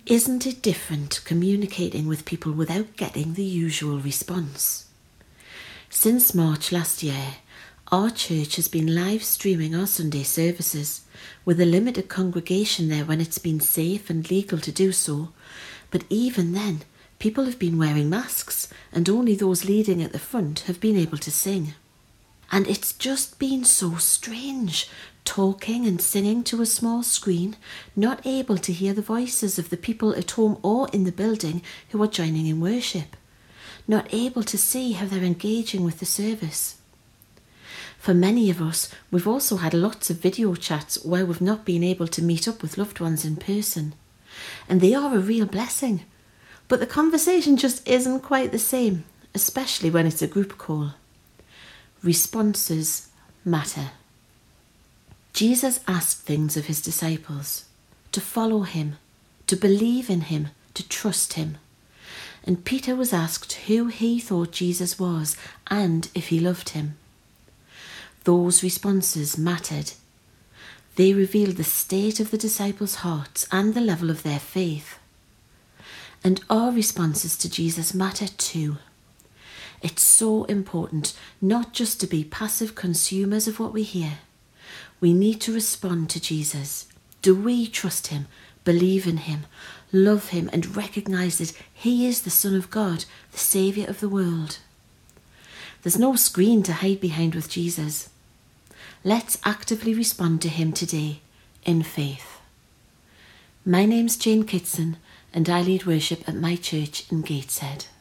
Isn't it different communicating with people without getting the usual response? Since March last year, our church has been live streaming our Sunday services, with a limited congregation there when it's been safe and legal to do so, but even then, people have been wearing masks and only those leading at the front have been able to sing. And it's just been so strange, talking and singing to a small screen, not able to hear the voices of the people at home or in the building who are joining in worship, not able to see how they're engaging with the service. For many of us, we've also had lots of video chats where we've not been able to meet up with loved ones in person, and they are a real blessing, but the conversation just isn't quite the same, especially when it's a group call. Responses matter. Jesus asked things of his disciples: to follow him, to believe in him, to trust him. And Peter was asked who he thought Jesus was and if he loved him. Those responses mattered. They revealed the state of the disciples' hearts and the level of their faith. And our responses to Jesus matter too. It's so important not just to be passive consumers of what we hear. We need to respond to Jesus. Do we trust him, believe in him, love him, and recognise that he is the Son of God, the Saviour of the world? There's no screen to hide behind with Jesus. Let's actively respond to him today in faith. My name's Jane Kitson, and I lead worship at my church in Gateshead.